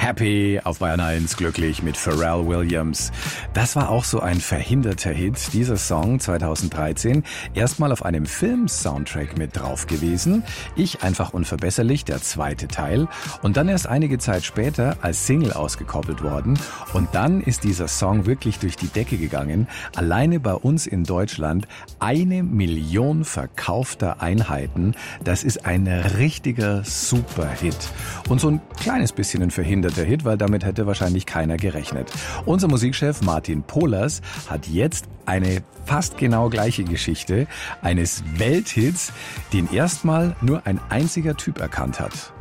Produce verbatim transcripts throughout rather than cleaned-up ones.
Happy auf Bayern eins, glücklich mit Pharrell Williams. Das war auch so ein verhinderter Hit, dieser Song zweitausenddreizehn. Erstmal auf einem Film-Soundtrack mit drauf gewesen. Ich einfach unverbesserlich, der zweite Teil. Und dann erst einige Zeit später als Single ausgekoppelt worden. Und dann ist dieser Song wirklich durch die Decke gegangen. Alleine bei uns in Deutschland eine Million verkaufter Einheiten. Das ist ein richtiger Super-Hit. Und so ein kleines bisschen ein verhinderter Hit, weil damit hätte wahrscheinlich keiner gerechnet. Unser Musikchef Martin Pohlers hat jetzt eine fast genau gleiche Geschichte eines Welthits, den erstmal nur ein einziger Typ erkannt hat.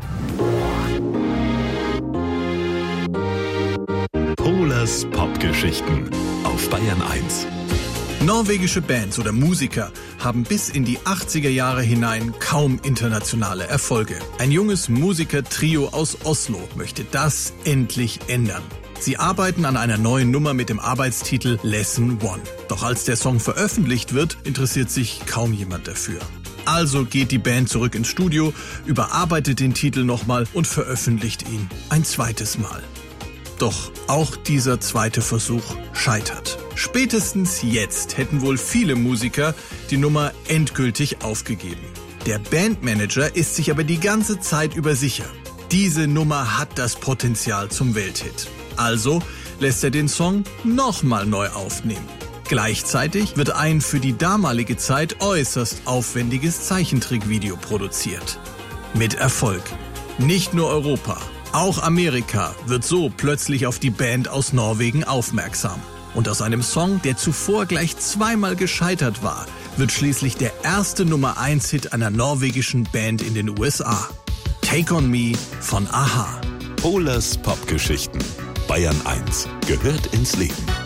Pohlers Popgeschichten auf Bayern eins. Norwegische Bands oder Musiker haben bis in die achtziger Jahre hinein kaum internationale Erfolge. Ein junges Musikertrio aus Oslo möchte das endlich ändern. Sie arbeiten an einer neuen Nummer mit dem Arbeitstitel Lesson One. Doch als der Song veröffentlicht wird, interessiert sich kaum jemand dafür. Also geht die Band zurück ins Studio, überarbeitet den Titel nochmal und veröffentlicht ihn ein zweites Mal. Doch auch dieser zweite Versuch scheitert. Spätestens jetzt hätten wohl viele Musiker die Nummer endgültig aufgegeben. Der Bandmanager ist sich aber die ganze Zeit über sicher. Diese Nummer hat das Potenzial zum Welthit. Also lässt er den Song nochmal neu aufnehmen. Gleichzeitig wird ein für die damalige Zeit äußerst aufwendiges Zeichentrickvideo produziert. Mit Erfolg. Nicht nur Europa, auch Amerika wird so plötzlich auf die Band aus Norwegen aufmerksam. Und aus einem Song, der zuvor gleich zweimal gescheitert war, wird schließlich der erste Nummer eins Hit einer norwegischen Band in den U S A. Take on Me von a-ha. Pohlers Popgeschichten. Bayern eins gehört ins Leben.